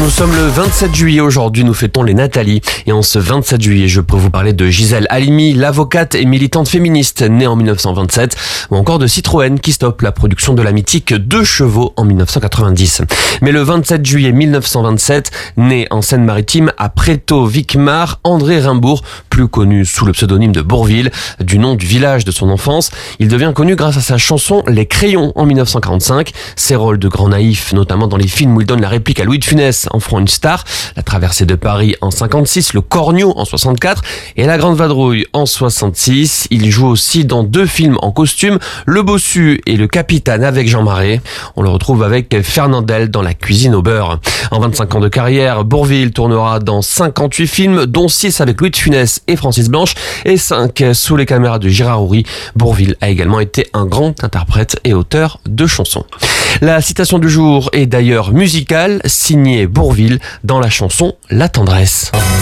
Nous sommes le 27 juillet aujourd'hui, nous fêtons les Nathalie. Et en ce 27 juillet, je peux vous parler de Gisèle Halimi, l'avocate et militante féministe née en 1927, ou encore de Citroën qui stoppe la production de la mythique 2 chevaux en 1990. Mais le 27 juillet 1927, né en Seine-Maritime à Prétot-Vicmar, André Rimbourg, plus connu sous le pseudonyme de Bourvil, du nom du village de son enfance, il devient connu grâce à sa chanson Les Crayons en 1945. Ses rôles de grand naïf, notamment dans les films où il donne la réplique à Louis de Funès, en feront une star. La Traversée de Paris en 56, Le Corneau en 64 et La Grande Vadrouille en 66. Il joue aussi dans 2 films en costume, Le Bossu et Le Capitaine avec Jean Marais. On le retrouve avec Fernandel dans La Cuisine au beurre. En 25 ans de carrière, Bourvil tournera dans 58 films, dont 6 avec Louis de Funès et Francis Blanche et 5 sous les caméras de Gérard Houry. Bourvil a également été un grand interprète et auteur de chansons. La citation du jour est d'ailleurs musicale, signée Bourvil dans la chanson La Tendresse.